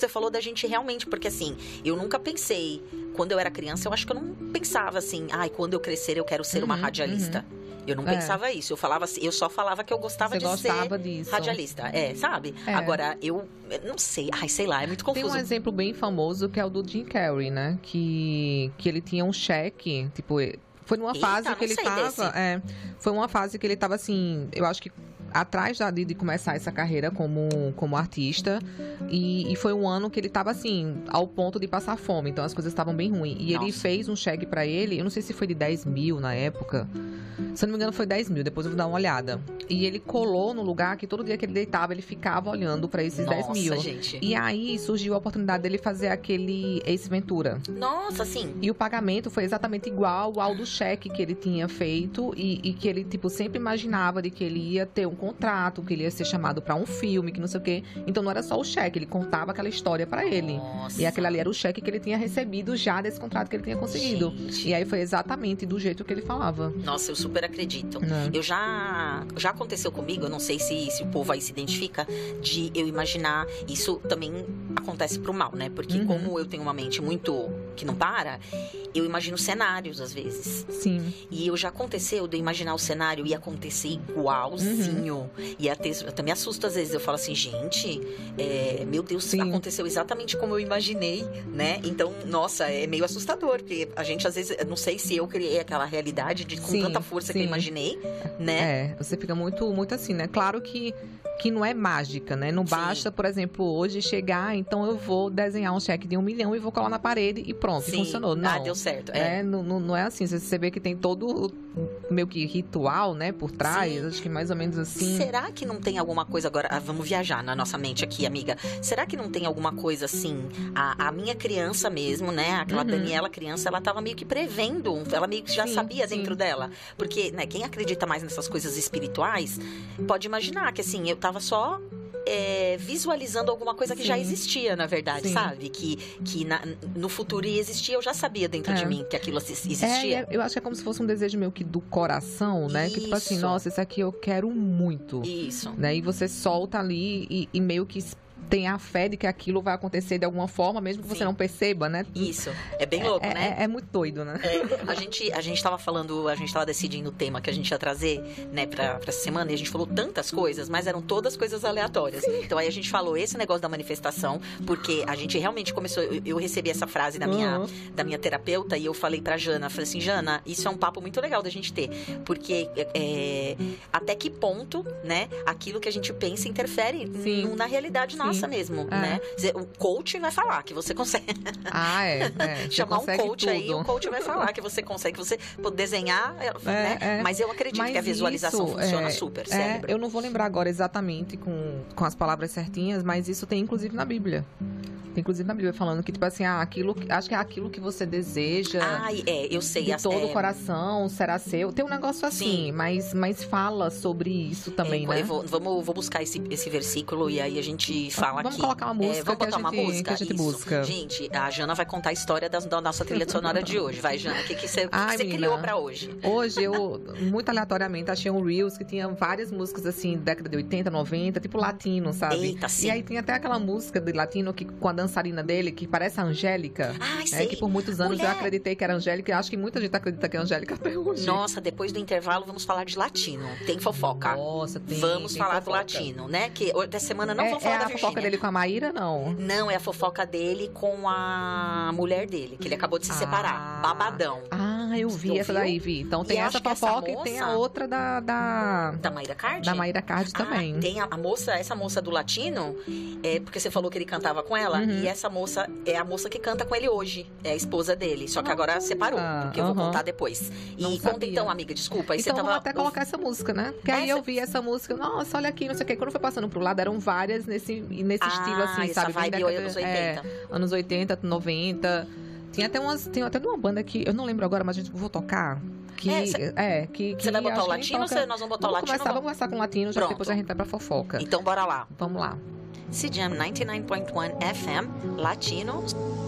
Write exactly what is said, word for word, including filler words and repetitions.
você falou da gente realmente, porque assim, eu nunca pensei, quando eu era criança, eu acho que eu não pensava assim, ai, quando eu crescer eu quero ser uhum, uma radialista. Uhum. Eu não é. pensava isso, eu falava assim, eu só falava que eu gostava Você de gostava ser disso. radialista, é, sabe? É. Agora, eu não sei, ai, sei lá, é muito confuso. Tem um exemplo bem famoso que é o do Jim Carrey, né? Que, que ele tinha um cheque, tipo, foi numa Eita, fase que ele tava, é, foi uma fase que ele tava assim, eu acho que atrás da, de, de começar essa carreira como, como artista, e, e foi um ano que ele tava assim, ao ponto de passar fome, então as coisas estavam bem ruins, e Nossa. ele fez um cheque pra ele, eu não sei se foi de dez mil na época, se eu não me engano foi dez mil, depois eu vou dar uma olhada, e ele colou no lugar que todo dia que ele deitava, ele ficava olhando pra esses Nossa, dez mil, gente. E aí surgiu a oportunidade dele fazer aquele Ace Ventura. Nossa, sim. E o pagamento foi exatamente igual ao do cheque que ele tinha feito, e, e que ele, tipo, sempre imaginava de que ele ia ter um contrato, que ele ia ser chamado pra um filme, que não sei o quê. Então não era só o cheque, ele contava aquela história pra ele. Nossa. E aquele ali era o cheque que ele tinha recebido já desse contrato que ele tinha conseguido. Gente. E aí foi exatamente do jeito que ele falava. Nossa, eu super acredito. Não. Eu já... Já aconteceu comigo, eu não sei se, se o povo aí se identifica, de eu imaginar... Isso também acontece pro mal, né? Porque uhum. como eu tenho uma mente muito... que não para, eu imagino cenários às vezes. Sim. E eu já aconteceu de eu imaginar o cenário e acontecer igualzinho. Uhum. E até, até me assusta às vezes. Eu falo assim, gente, é, meu Deus, Sim. aconteceu exatamente como eu imaginei, né? Então, nossa, é meio assustador, porque a gente às vezes, não sei se eu criei aquela realidade de, com sim, tanta força sim. que eu imaginei, né? É, você fica muito, muito assim, né? Claro que que não é mágica, né? Não basta, Sim. por exemplo, hoje chegar, então eu vou desenhar um cheque de um milhão e vou colar na parede e pronto, Sim. funcionou. Não, ah, deu certo. É. É, não, não é assim, você vê que tem todo meio que ritual, né, por trás, Sim. acho que mais ou menos assim. Será que não tem alguma coisa agora, ah, vamos viajar na nossa mente aqui, amiga, será que não tem alguma coisa assim, a, a minha criança mesmo, né, aquela uhum. Daniela criança, ela tava meio que prevendo, ela meio que já sim, sabia sim. dentro dela, porque, né, quem acredita mais nessas coisas espirituais, pode imaginar que assim, eu tava só é, visualizando alguma coisa que sim. já existia, na verdade, sim. sabe? Que, que na, no futuro ia existir, eu já sabia dentro é. de mim que aquilo existia. É, eu acho que é como se fosse um desejo meio que do coração, né? Isso. Que tipo assim, nossa, isso aqui eu quero muito. Isso. Né? E você solta ali e, e meio que tem a fé de que aquilo vai acontecer de alguma forma, mesmo que Sim. você não perceba, né? Isso. É bem louco, é, né? É, é muito doido, né? É, a gente, a gente tava falando, a gente tava decidindo o tema que a gente ia trazer, né, pra, pra essa semana, e a gente falou tantas coisas, mas eram todas coisas aleatórias. Sim. Então aí a gente falou esse negócio da manifestação, porque a gente realmente começou, eu, eu recebi essa frase da minha, uhum. da minha terapeuta, e eu falei pra Jana, falei assim, Jana, isso é um papo muito legal da gente ter, porque é, até que ponto, né, aquilo que a gente pensa interfere Sim. na realidade Sim. nossa mesmo, é. né? O coach vai falar que você consegue. Ah, é. é. Chamar um coach tudo. aí, o coach vai falar que você consegue, que você pode desenhar, é, né? É. Mas eu acredito Mas que a visualização isso, funciona é, super, é, cérebro. Eu não vou lembrar agora exatamente com, com as palavras certinhas, mas isso tem inclusive na Bíblia. Tem inclusive na Bíblia falando que, tipo assim, ah, aquilo, acho que é aquilo que você deseja. Ai, é, eu sei. De todo é... o coração será seu. Tem um negócio assim, mas, mas fala sobre isso também, é, né? Eu vou, vamos, vou buscar esse, esse versículo e aí a gente fala vamos aqui. Vamos colocar uma música. É, vamos botar uma gente, música? Que a gente isso. busca. Gente, a Jana vai contar a história das, da nossa trilha sonora de hoje. Vai, Jana, o que, que você, Ai, que você menina, criou pra hoje? Hoje eu, muito aleatoriamente, achei um Reels que tinha várias músicas assim, década de oitenta, noventa, tipo latino, sabe? Eita, sim. E aí tinha até aquela música de latino que, com a dançarina dele, que parece a Angélica. Ai, é, sei. que por muitos anos Mulher. eu acreditei que era Angélica e acho que muita gente acredita que é Angélica até hoje. Nossa, depois do intervalo vamos falar de latino. Tem fofoca. Nossa, tem. Vamos tem falar fofoca. do latino, né? Que dessa semana não é, vamos falar é da a Virgínia. fofoca dele com a Maíra, não? Não, é a fofoca dele com a mulher dele, que ele acabou de se ah. separar. Babadão. Ah, eu vi tu essa viu? daí, vi. Então tem e essa fofoca essa moça... e tem a outra da... Da, da Maíra Card? Da Maíra Card ah, também. Tem a, a moça, essa moça do latino, é porque você falou que ele cantava com ela, uhum. e essa moça é a moça que canta com ele hoje. É a esposa dele. Só que ah, agora separou, porque eu vou uhum. contar depois. E não conta sabia. então, amiga, desculpa. Aí então você tava... vamos até colocar essa música, né? Porque aí essa... eu vi essa música, nossa, olha aqui, não sei o que. Quando foi passando pro lado, eram várias nesse, nesse ah, estilo, assim, essa sabe? Vibe década, anos oitenta. É, anos oitenta, noventa. Tinha até umas. Tem até uma banda que eu não lembro agora, mas a gente vou tocar. Que, é, cê, é, que, que Você vai botar o latino ou toca... nós vamos botar vamos o latino? Começar, vamos vamos começar com o latino, já Pronto. depois a gente vai pra fofoca. Então bora lá. Vamos lá. C J A M noventa e nove ponto um F M, Latino.